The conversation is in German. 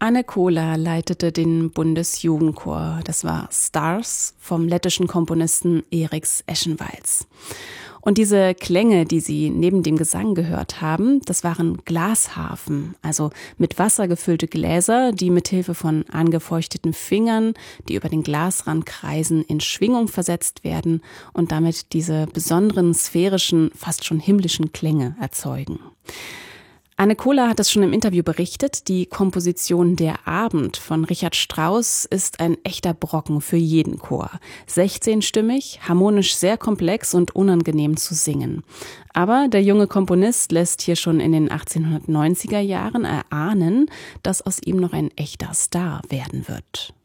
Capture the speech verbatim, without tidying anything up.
Anne Kola leitete den Bundesjugendchor. Das war Stars vom lettischen Komponisten Eriks Eschenwalds. Und diese Klänge, die Sie neben dem Gesang gehört haben, das waren Glasharfen, also mit Wasser gefüllte Gläser, die mithilfe von angefeuchteten Fingern, die über den Glasrand kreisen, in Schwingung versetzt werden und damit diese besonderen sphärischen, fast schon himmlischen Klänge erzeugen. Anne Kola hat es schon im Interview berichtet, die Komposition Der Abend von Richard Strauss ist ein echter Brocken für jeden Chor. sechzehnstimmig, harmonisch sehr komplex und unangenehm zu singen. Aber der junge Komponist lässt hier schon in den achtzehnhundertneunziger Jahren erahnen, dass aus ihm noch ein echter Star werden wird.